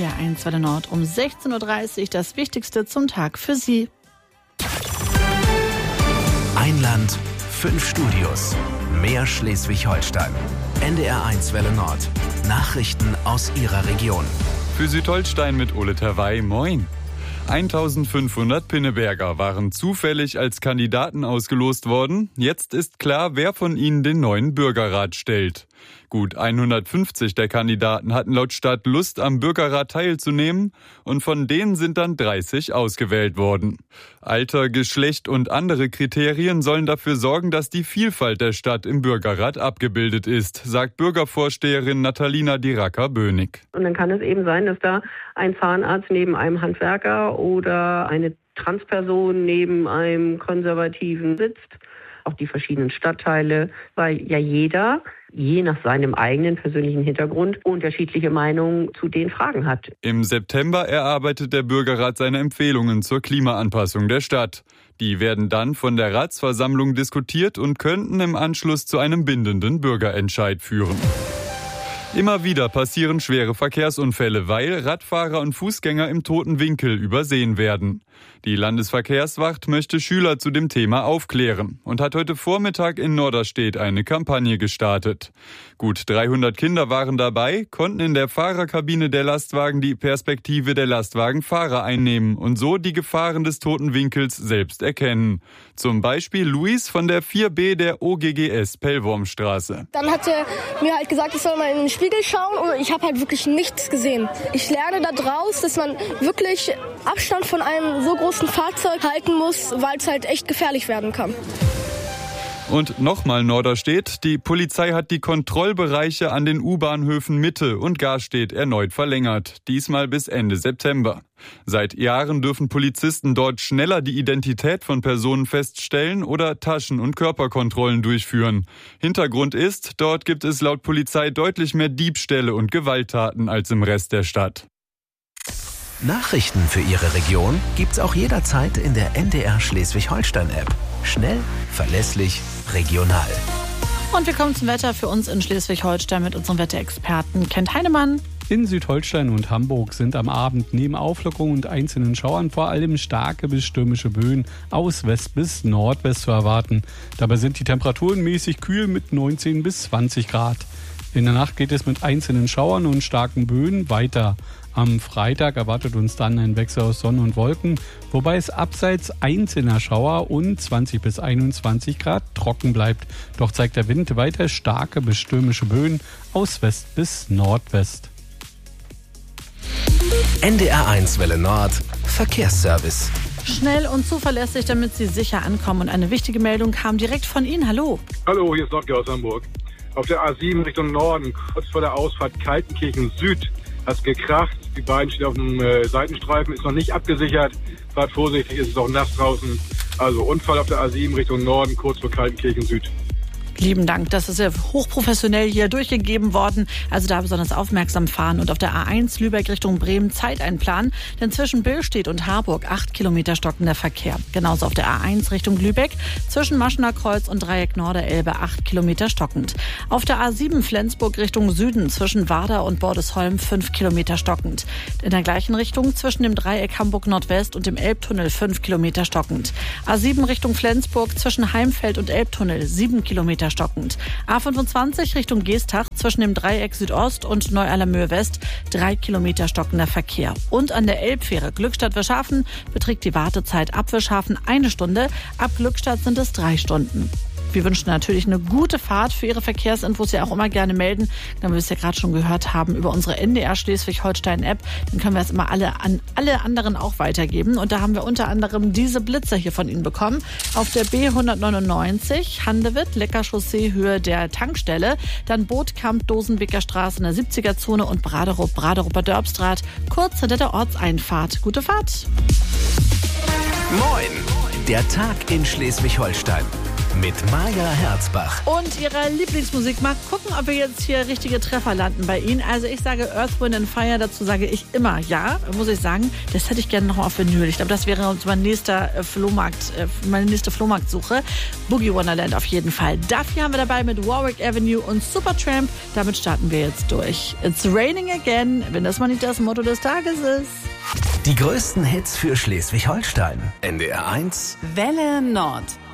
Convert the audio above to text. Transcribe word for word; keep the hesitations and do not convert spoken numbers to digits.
der eins Welle Nord um sechzehn Uhr dreißig. Das Wichtigste zum Tag für Sie. Ein Land, fünf Studios, mehr Schleswig-Holstein. N D R eins Welle Nord. Nachrichten aus Ihrer Region. Für Südholstein mit Ole Terwey, moin. eintausendfünfhundert Pinneberger waren zufällig als Kandidaten ausgelost worden. Jetzt ist klar, wer von ihnen den neuen Bürgerrat stellt. Gut hundertfünfzig der Kandidaten hatten laut Stadt Lust, am Bürgerrat teilzunehmen, und von denen sind dann dreißig ausgewählt worden. Alter, Geschlecht und andere Kriterien sollen dafür sorgen, dass die Vielfalt der Stadt im Bürgerrat abgebildet ist, sagt Bürgervorsteherin Natalina Diracker-Bönig. Und dann kann es eben sein, dass da ein Zahnarzt neben einem Handwerker oder eine Transperson neben einem Konservativen sitzt. Auch die verschiedenen Stadtteile, weil ja jeder, je nach seinem eigenen persönlichen Hintergrund, unterschiedliche Meinungen zu den Fragen hat. Im September erarbeitet der Bürgerrat seine Empfehlungen zur Klimaanpassung der Stadt. Die werden dann von der Ratsversammlung diskutiert und könnten im Anschluss zu einem bindenden Bürgerentscheid führen. Immer wieder passieren schwere Verkehrsunfälle, weil Radfahrer und Fußgänger im toten Winkel übersehen werden. Die Landesverkehrswacht möchte Schüler zu dem Thema aufklären und hat heute Vormittag in Norderstedt eine Kampagne gestartet. Gut dreihundert Kinder waren dabei, konnten in der Fahrerkabine der Lastwagen die Perspektive der Lastwagenfahrer einnehmen und so die Gefahren des toten Winkels selbst erkennen. Zum Beispiel Luis von der vier B der O G G S Pellwormstraße. Dann hat er mir halt gesagt, ich soll mal in den Spiegel schauen, und ich habe halt wirklich nichts gesehen. Ich lerne da draus, dass man wirklich Abstand von einem so großen Fahrzeug halten muss, weil es halt echt gefährlich werden kann. Und nochmal Norderstedt. Die Polizei hat die Kontrollbereiche an den U-Bahnhöfen Mitte und Garstedt erneut verlängert. Diesmal bis Ende September. Seit Jahren dürfen Polizisten dort schneller die Identität von Personen feststellen oder Taschen- und Körperkontrollen durchführen. Hintergrund ist, dort gibt es laut Polizei deutlich mehr Diebstähle und Gewalttaten als im Rest der Stadt. Nachrichten für Ihre Region gibt's auch jederzeit in der N D R Schleswig-Holstein-App. Schnell, verlässlich, regional. Und wir kommen zum Wetter für uns in Schleswig-Holstein mit unserem Wetterexperten Kent Heinemann. In Südholstein und Hamburg sind am Abend neben Auflockerung und einzelnen Schauern vor allem starke bis stürmische Böen aus West bis Nordwest zu erwarten. Dabei sind die Temperaturen mäßig kühl mit neunzehn bis zwanzig Grad. In der Nacht geht es mit einzelnen Schauern und starken Böen weiter. Am Freitag erwartet uns dann ein Wechsel aus Sonne und Wolken, wobei es abseits einzelner Schauer und zwanzig bis einundzwanzig Grad trocken bleibt. Doch zeigt der Wind weiter starke bis stürmische Böen aus West bis Nordwest. N D R eins Welle Nord, Verkehrsservice. Schnell und zuverlässig, damit Sie sicher ankommen. Und eine wichtige Meldung kam direkt von Ihnen. Hallo. Hallo, hier ist Nordge aus Hamburg. Auf der A sieben Richtung Norden, kurz vor der Ausfahrt Kaltenkirchen Süd, hat es gekracht. Die beiden stehen auf dem äh, Seitenstreifen, ist noch nicht abgesichert. Fahrt vorsichtig, ist es auch nass draußen. Also Unfall auf der A sieben Richtung Norden, kurz vor Kaltenkirchen Süd. Lieben Dank, das ist ja hochprofessionell hier durchgegeben worden. Also da besonders aufmerksam fahren. Und auf der A eins Lübeck Richtung Bremen Zeit einplanen. Denn zwischen Billstedt und Harburg acht Kilometer stockender Verkehr. Genauso auf der A eins Richtung Lübeck zwischen Maschener Kreuz und Dreieck Norderelbe acht Kilometer stockend. Auf der A sieben Flensburg Richtung Süden zwischen Warder und Bordesholm fünf Kilometer stockend. In der gleichen Richtung zwischen dem Dreieck Hamburg Nordwest und dem Elbtunnel fünf Kilometer stockend. A sieben Richtung Flensburg zwischen Heimfeld und Elbtunnel sieben Kilometer stockend. A fünfundzwanzig Richtung Geestach zwischen dem Dreieck Südost und Neu-Allermöhe West drei Kilometer stockender Verkehr. Und an der Elbfähre Glückstadt-Wischhafen beträgt die Wartezeit ab Wischhafen eine Stunde, ab Glückstadt sind es drei Stunden. Wir wünschen natürlich eine gute Fahrt. Für Ihre Verkehrsinfos ja auch immer gerne melden. Dann wir es ja gerade schon gehört haben über unsere N D R Schleswig-Holstein-App. Dann können wir es immer alle an alle anderen auch weitergeben. Und da haben wir unter anderem diese Blitzer hier von Ihnen bekommen. Auf der B hundertneunundneunzig Handewitt, Leckerchaussee, Höhe der Tankstelle. Dann Bootkamp, Dosenbeker Straße in der siebziger Zone und Braderup, Braderupper Dörpstraat, kurz hinter der Ortseinfahrt. Gute Fahrt. Moin, der Tag in Schleswig-Holstein. mit Maja Herzbach. Und ihrer Lieblingsmusik. Mal gucken, ob wir jetzt hier richtige Treffer landen bei Ihnen. Also ich sage Earth, Wind and Fire, dazu sage ich immer ja. Muss ich sagen, das hätte ich gerne noch mal auf Vinyl. Ich glaube, das wäre mein nächster Flohmarkt, meine nächste Flohmarktsuche. Boogie Wonderland auf jeden Fall. Dafür haben wir dabei mit Warwick Avenue und Supertramp. Damit starten wir jetzt durch. It's raining again, wenn das mal nicht das Motto des Tages ist. Die größten Hits für Schleswig-Holstein. N D R eins Welle Nord.